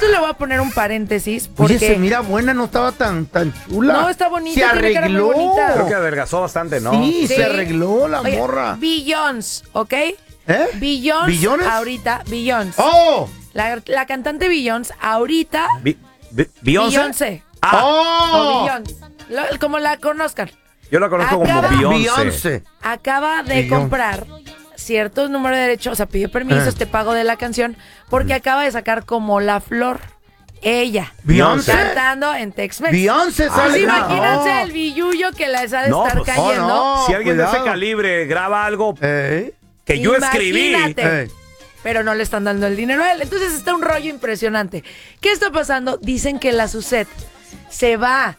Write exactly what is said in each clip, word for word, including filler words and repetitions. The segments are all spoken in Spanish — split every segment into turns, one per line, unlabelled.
entonces le voy a poner un paréntesis porque...
Oye, se mira buena, no estaba tan, tan chula.
No, está bonita,
se
tiene cara muy
arregló.
bonita.
Creo que adelgazó bastante, ¿no?
Sí,
Sí.
se arregló la
Oye,
morra.
Beyoncé, ¿ok?
¿Eh?
Beyoncé,
¿Billones?
ahorita, Beyoncé.
¡Oh!
La, la cantante Beyoncé, ahorita...
Bi- Bi- ¿Beyoncé?
Beyoncé.
Ah,
O
¡Oh!
Beyoncé. Lo- como la conozcan.
yo la conozco
Acaba-
como Beyoncé.
Beyoncé.
Acaba de
Beyoncé.
comprar ciertos números de derechos, o sea, pidió permiso,
Eh.
este pago de la canción, porque acaba de sacar como La Flor, ella,
Beyoncé.
cantando en Tex-Mex.
Beyoncé
Pues
sale.
imagínense
No.
el billullo que les ha de
No,
estar
pues,
cayendo.
oh, no.
Si alguien de ese
cuidado.
calibre graba algo
¿Eh?
que yo escribí,
Imagínate.
Eh.
Pero no le están dando el dinero a él. Entonces está un rollo impresionante. ¿Qué está pasando? Dicen que la Suzette se va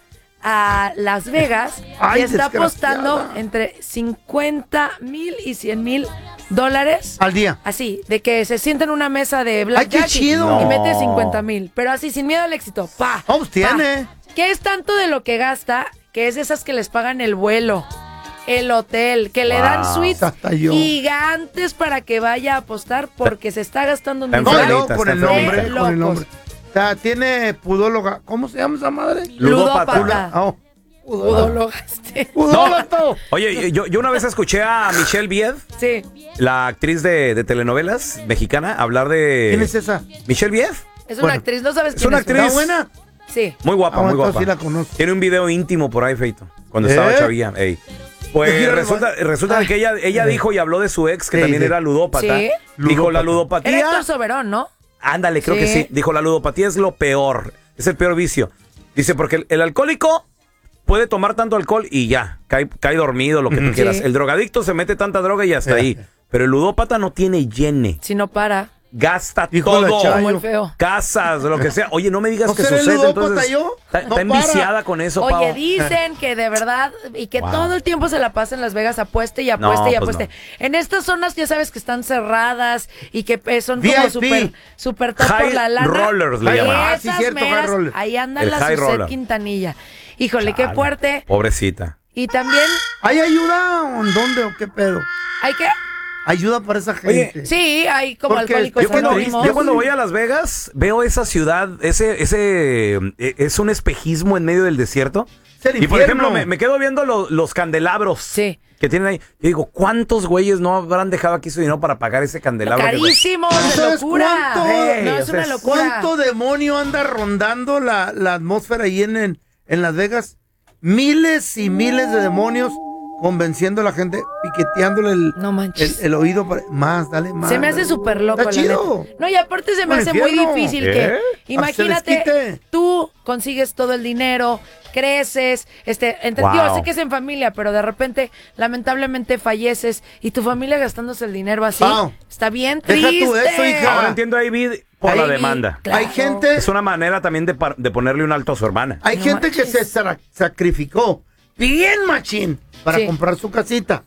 a Las Vegas
Ay,
y está
desgraciada.
apostando entre cincuenta mil y cien mil dólares.
Al día.
Así, de que se sienta en una mesa de blackjack
Ay, qué chido.
y mete
No.
cincuenta mil. Pero así, sin miedo al éxito. ¡Pa!
Oh, pues tiene.
pa. ¿Qué es tanto de lo que gasta? Que es de esas que les pagan el vuelo, el hotel, que le dan
Wow.
suites
Hasta yo.
gigantes para que vaya a apostar porque se está gastando un
Está
No,
dinero.
no,
enfermita,
por el
está
nombre,
enfermita.
por el
Locos.
nombre. O sea, tiene pudóloga. ¿Cómo se llama esa madre?
Ludópata.
Ludópata.
Oh,
Pudólogaste.
pudólogo.
Oye, yo, yo una vez escuché a Michelle Vied,
Sí.
la actriz de, de telenovelas mexicana, hablar de...
¿Quién es esa?
Michelle Vied.
Es una
Bueno,
actriz, ¿no sabes
es
quién
una
es?
actriz.
¿Está buena?
Sí.
Muy guapa,
Ah,
muy
entonces
guapa.
sí la conozco.
Tiene un video íntimo por ahí, Feito, cuando
¿Eh?
estaba chavilla. Ey. Pues
Quiero-
resulta, resulta
Ay.
que ella, ella dijo y habló de su ex, que
Sí,
también
sí.
era ludópata.
¿Sí?
Dijo, la
Era
Ludópata.
ludopatía...
Héctor Soberón, ¿no?
Ándale, creo
Sí.
que sí. Dijo, la ludopatía es lo peor. Es el peor vicio. Dice, porque el, el alcohólico puede tomar tanto alcohol y ya, cae, cae dormido, lo que tú
Ujú.
quieras.
Sí.
El drogadicto se mete tanta droga y hasta
Eh.
ahí. Pero el ludópata no tiene llene.
Si no para.
Gasta
Hijo de
todo.
Chayo.
Como el feo.
Casas, lo que sea. Oye, no me digas
¿No
que
seré
sucede.
ludópata
Entonces,
yo?
Está,
No
está
para.
enviciada con eso,
Oye,
Pao.
dicen que de verdad y que
Wow.
todo el tiempo se la pasa en Las Vegas, apueste y apueste
No,
y
pues
apueste. En estas zonas ya sabes que están cerradas y que eh, son
V I
como
P.
súper super top
High
por la lana.
rollers le
Y
llaman.
Ah, sí,
esas
cierto, high
meras,
roller.
ahí anda
El
la
high
Suzette
roller.
Quintanilla. Híjole, qué
Chale,
fuerte.
Pobrecita.
Y también
¿Hay ayuda o en dónde o qué pedo?
hay que...
Ayuda para esa
Oye,
gente.
Sí, hay como
Porque
alcohólicos
Yo cuando,
anónimos.
yo cuando voy a Las Vegas, veo esa ciudad, ese, ese, eh, es un espejismo en medio del desierto.
Es el
Y por
infierno.
ejemplo, me, me quedo viendo lo- los candelabros
Sí.
que tienen ahí. Y digo, ¿cuántos güeyes no habrán dejado aquí su dinero para pagar ese candelabro? que-
Carísimo,
¿No
de
sabes
locura.
cuánto?
Ey,
No,
o
es
sea,
una
es-
locura.
¿Cuánto demonio anda rondando la, la atmósfera ahí en, en, en Las Vegas? Miles y miles de demonios convenciendo a la gente, piqueteándole el,
No manches.
el, el oído. Para, más, dale más.
Se me hace
dale.
súper loco,
Está
la
chido.
neta. No, y aparte se me
Un
hace muy
infierno.
difícil
¿Eh?
que,
Ah, se les
imagínate,
quite.
tú consigues todo el dinero, creces, este, entre,
Wow.
yo sé que es en familia, pero de repente, lamentablemente falleces y tu familia gastándose el dinero así.
Wow.
Está bien
Deja
triste.
tú eso, hija.
Ahora entiendo a David por
Ahí
la
vi-
demanda.
Claro.
Hay gente,
Es una manera también de, par- de ponerle un alto a su hermana.
hay
No
gente que
manches.
se sa- sacrificó bien machín para
Sí.
comprar su casita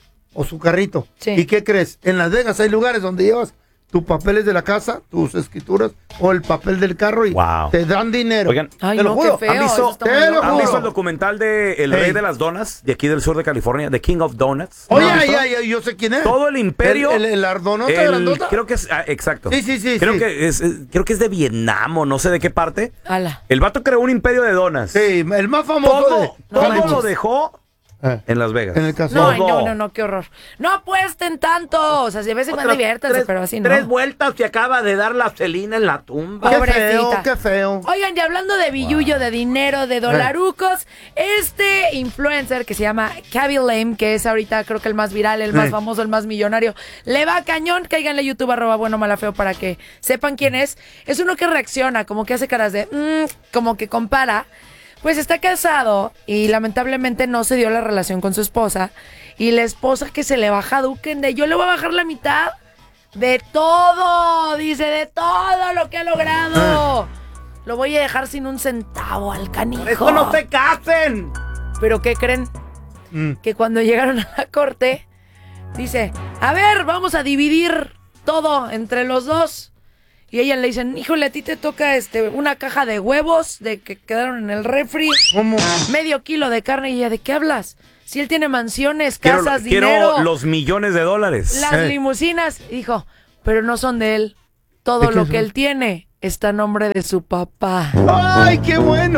o su carrito.
Sí.
¿Y qué crees? En Las Vegas hay lugares donde llevas tus papeles de la casa, tus escrituras o el papel del carro y
Wow.
te dan dinero.
Oigan,
Ay,
te lo
no,
juro.
qué feo.
¿Han visto-
eso está muy
te lo
loco.
¿Han
juro.
visto el documental de El Rey
Hey.
de las Donas de aquí del sur de California? The King of Donuts.
Oye,
¿No han
ay,
visto?
ay, ay, yo sé quién es.
Todo el imperio.
El, el, el ardonota
el-
grandota.
creo que es, ah, exacto.
Sí, sí, sí,
Creo
sí.
que es, es- creo que es de Vietnam o no sé de qué parte.
Ala.
El vato creó un imperio de donas.
Sí, el más famoso
Todo,
de...
todo
manches.
lo dejó
Eh,
en Las Vegas.
en el caso.
No, ay, no,
Todo.
no, no, qué horror. No apuesten tanto. O sea, si de vez en cuando
Otras
diviértanse,
tres-
pero así no.
Tres vueltas se acaba de dar la Celina en la tumba.
Qué
Pobrecita.
feo, qué feo.
Oigan, y hablando de billullo, de dinero, de dolarucos, este influencer que se llama Kaby Lame, que es ahorita creo que el más viral, el más
Eh.
famoso, el más millonario, le va cañón. Cáiganle a YouTube, arroba bueno, mala, feo, para que sepan quién es. Es uno que reacciona, como que hace caras de, mm, como que compara. Pues está casado y lamentablemente no se dio la relación con su esposa. Y la esposa que se le baja a Duken de yo le voy a bajar la mitad de todo, dice, de todo lo que ha logrado. Lo voy a dejar sin un centavo al canijo.
¡Eso no se casen!
Pero ¿qué creen?
Mm.
Que cuando llegaron a la corte, dice, a ver, vamos a dividir todo entre los dos. Y ella le dicen, híjole, a ti te toca este una caja de huevos de que quedaron en el refri,
¿Cómo?
medio kilo de carne. Y ella, ¿de qué hablas? Si él tiene mansiones,
Quiero,
casas,
quiero
dinero,
los millones de dólares.
las
Eh.
limusinas. Dijo, pero no son de él. Todo
¿De quién
lo que
son?
él tiene está a nombre de su papá.
¡Ay, qué bueno!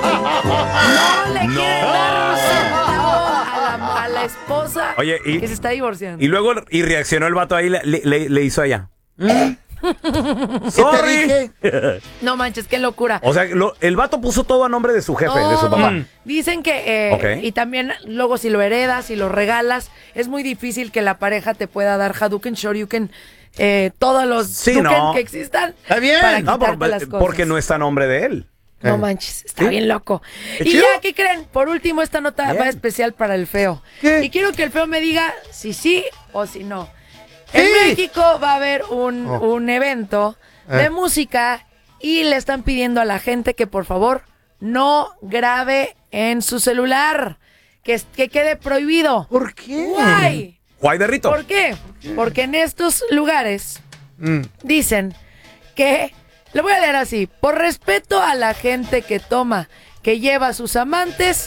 No le quiere dar un centavo a la, a la esposa
Oye, y-
que se está divorciando.
Y luego, y reaccionó el vato ahí, le, le- le hizo allá.
¿Qué te dije?
No manches, qué locura.
O sea, lo- el vato puso todo a nombre de su jefe, de su
Todo.
papá.
Mm.
Dicen que, eh,
Ok.
y también luego si lo heredas, si lo regalas, es muy difícil que la pareja te pueda dar Hadouken, Shoryuken, eh, todos los
Sí,
Duken
no.
que existan.
Está bien.
Para
No,
quitarte
por-
las cosas.
porque no está a nombre de él.
No
Eh.
manches, está
¿Sí?
bien loco.
¿Qué
Y
chido?
ya, ¿qué creen? Por último, esta nota
Bien.
va especial para el feo.
¿Qué?
Y quiero que el feo me diga si sí o si no. En
Sí.
México va a haber un,
Oh.
un evento de
Eh.
música y le están pidiendo a la gente que por favor no grabe en su celular, que, que quede prohibido.
¿Por qué?
Guay.
Guay de Rito.
¿Por qué? Porque en estos lugares
Mm.
dicen que, lo voy a leer así, por respeto a la gente que toma, que lleva a sus amantes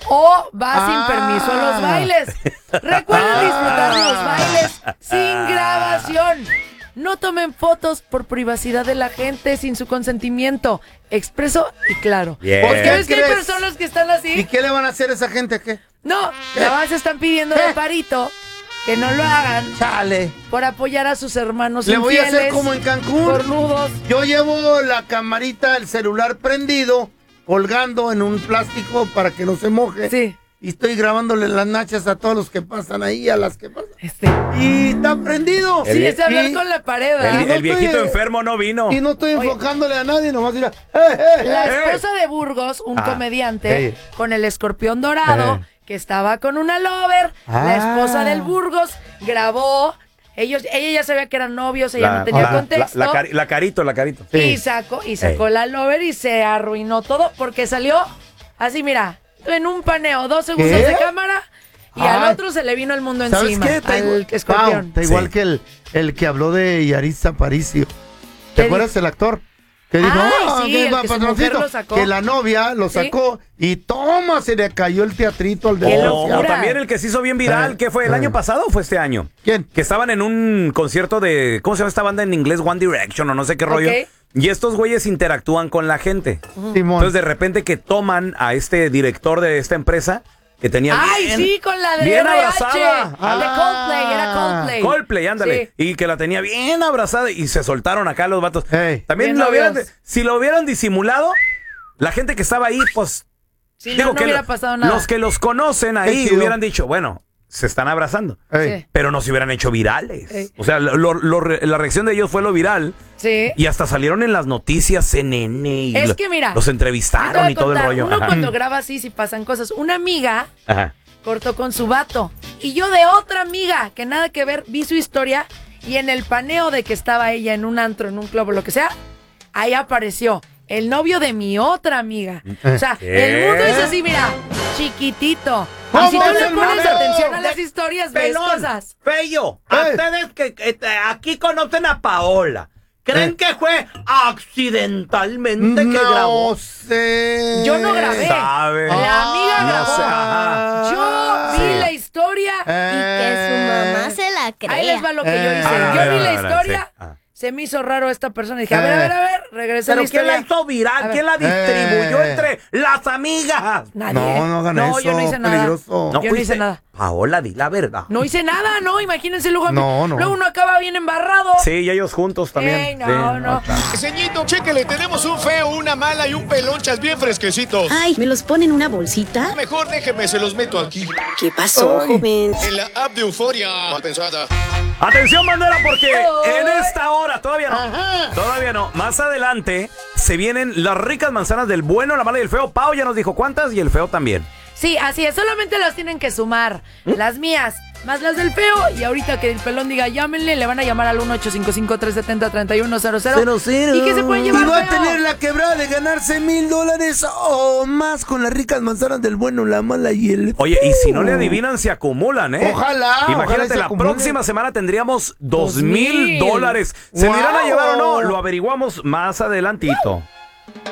o va
Ah.
sin permiso a los bailes. Recuerden disfrutar los bailes sin grabación. No tomen fotos por privacidad de la gente sin su consentimiento expreso y claro.
Bien.
Porque
¿Qué
ves que hay
crees?
personas que están
¿Y
así.
qué le van a hacer a esa gente? ¿Qué?
No, nada más están pidiendo de parito que no lo hagan
Chale.
por apoyar a sus hermanos
Le voy a hacer
infieles,
como en Cancún.
cornudos.
Yo llevo la camarita, el celular prendido, colgando en un plástico para que no se moje.
Sí.
Y estoy grabándole las nachas a todos los que pasan ahí, a las que pasan.
Este.
Y está prendido.
Sí, es hablar
Y-
con la pared.
El,
¿verdad?
no
el viejito
estoy-
enfermo no vino.
Y no estoy
Oye.
enfocándole a nadie, nomás dirá, ¡eh, eh,
La
eh!
esposa de Burgos, un
Ah.
comediante,
Ey.
con el escorpión dorado,
Eh.
que estaba con una lover, la
Ah.
esposa del Burgos, grabó, ellos, ella ya sabía que eran novios, ella
La,
no tenía
la-
contexto,
la- la cari- la carito, la carito.
y sacó, y sacó
Ey.
la lover y se arruinó todo, porque salió así, mira, en un paneo, dos segundos
¿Qué?
de cámara, y
Ay.
al otro se le vino el mundo
¿Sabes
encima,
qué? Está
al
igual,
escorpión.
Pau, está igual
Sí.
que el, el que habló de Yaritza Aparicio.
¿Qué
¿Te acuerdas el actor? Que dijo,
Ay,
"Ah,
sí,
que
el
va,
que su
patroncito",
mujer lo sacó.
que la novia lo
Sí.
sacó y toma, se le cayó el teatrito al
Qué
O,
desgraciado.
o
locura.
también el que se hizo bien viral,
Eh,
¿qué fue? ¿El
eh.
año pasado o fue este año?
¿Quién?
Que estaban en un concierto de, ¿cómo se llama esta banda en inglés? One Direction o no sé qué rollo.
Ok.
Y estos güeyes interactúan con la gente.
Simón.
Entonces de repente que toman a este director de esta empresa que tenía
Ay,
bien,
sí, con la de
bien
R H.
abrazada.
De
Ah.
Coldplay, era Coldplay.
Coldplay, ándale.
Sí.
Y que la tenía bien abrazada y se soltaron acá los vatos.
Ey.
También
Bien
lo hubieran,
novios.
si lo hubieran disimulado, la gente que estaba ahí, pues
Sí, no,
digo
no
que
hubiera
lo-
pasado nada.
los que los conocen ahí
Qué chido.
hubieran dicho, bueno, se están abrazando.
Ey.
Sí.
Pero no se hubieran hecho virales.
Ey.
O sea, lo- lo- la reacción de ellos fue lo viral.
Sí.
Y hasta salieron en las noticias, C N N. Y
Es
lo-
que mira,
Los
Te
entrevistaron
voy a
y todo el
contar,
rollo.
Uno
Ajá.
cuando graba así, sí pasan cosas. Una amiga
Ajá.
cortó con su vato. Y yo de otra amiga, que nada que ver, vi su historia. Y en el paneo de que estaba ella en un antro, en un club o lo que sea, ahí apareció el novio de mi otra amiga. O sea,
¿Qué?
el mundo es así, mira, chiquitito.
¿Cómo
Y si tú
es
le
el
pones
mundo?
atención a las historias, ves cosas.
Fello,
Eh.
a ustedes que este, aquí conocen a Paola, ¿creen
Eh.
que fue accidentalmente que grabó?
No sé.
Yo no grabé.
Sabe.
La amiga
No
grabó.
sé, ajá.
Yo vi
Sí.
la historia.
Eh.
Que su mamá se la crea.
Ahí les va lo que yo
Eh.
hice.
A
Yo
ver,
vi
a
la
ver, a ver,
historia.
sí. Ah.
Se me hizo raro esta persona. Dije, a ver, a ver, a ver. Regresé a la
¿Pero quién la
historia.
hizo
A
viral?
ver.
¿Quién la distribuyó
Eh.
entre las amigas?
Nadie.
No, no hagan
No,
eso,
yo no hice nada.
peligroso.
Yo no
fuiste-
hice nada.
Paola, di la verdad.
No hice nada, no. Imagínense luego. a mí-
No, no.
Luego uno acaba bien embarrado.
Sí, y ellos juntos también.
Ey, no,
Sí,
no.
Ceñito, chéquele, tenemos un feo, una mala y un pelonchas bien fresquecitos.
Ay, ¿me los pone en una bolsita?
Mejor déjeme, se los meto aquí.
¿Qué pasó, joven?
En la app de Euforia. Mal pensada.
Atención, bandera, porque
Ay.
en esta hora, todavía no, todavía no, más adelante se vienen las ricas manzanas del bueno, la mala y el feo. Pau ya nos dijo cuántas y el feo también.
Sí, así es. Solamente las tienen que sumar. Las mías, más las del feo. Y ahorita que el pelón diga, llámenle, le van a llamar al uno ocho cinco cinco, tres siete cero, tres uno cero cero.
Cero, cero.
¿Y qué se pueden
Y
llevar,
va a
feo?
tener la quebrada de ganarse mil dólares o más con las ricas manzanas del bueno, la mala y el...
Oye, y si no le adivinan, se acumulan, ¿eh?
Ojalá, ojalá
Imagínate,
se
la
acumulen.
próxima semana tendríamos dos
Dos
mil
mil.
dólares. ¿Se lo irán a
Wow.
llevar o no? Lo averiguamos más adelantito.